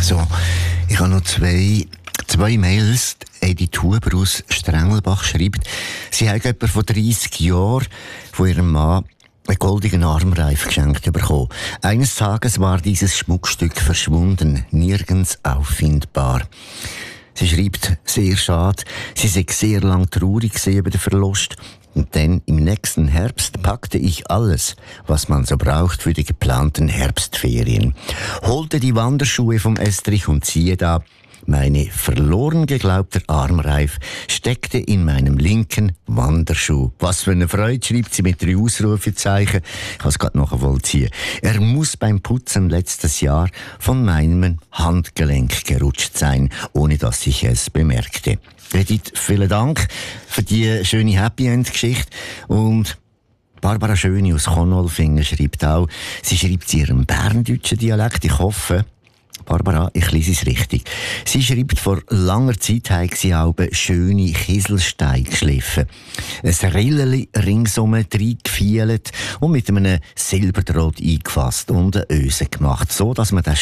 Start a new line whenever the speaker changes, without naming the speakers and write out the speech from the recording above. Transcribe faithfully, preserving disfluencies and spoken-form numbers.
So, ich habe noch zwei, zwei Mails. Edith Huber aus Strengelbach schreibt, sie hat etwa vor dreissig Jahren von ihrem Mann einen goldenen Armreif geschenkt bekommen. Eines Tages war dieses Schmuckstück verschwunden, nirgends auffindbar. Sie schreibt, sehr schade, sie sei sehr lang traurig über den Verlust. Und dann im nächsten Herbst packte ich alles, was man so braucht für die geplanten Herbstferien. Holte die Wanderschuhe vom Estrich und siehe da, meine verloren geglaubter Armreif steckte in meinem linken Wanderschuh. Was für eine Freude, schreibt sie mit drei Ausrufezeichen. Ich kann es gerade nachvollziehen. Er muss beim Putzen letztes Jahr von meinem Handgelenk gerutscht sein, ohne dass ich es bemerkte. Edith, vielen Dank für die schöne Happy End Geschichte. Und Barbara Schöni aus Konolfingen schreibt auch, sie schreibt in ihrem berndeutschen Dialekt, ich hoffe, Barbara, ich lese es richtig. Sie schreibt, vor langer Zeit habe sie auch schöne Kieselsteine geschliffen. Ein Rilleli ringsum reingefielt und mit einem Silberdraht eingefasst und eine Öse gemacht, so dass man den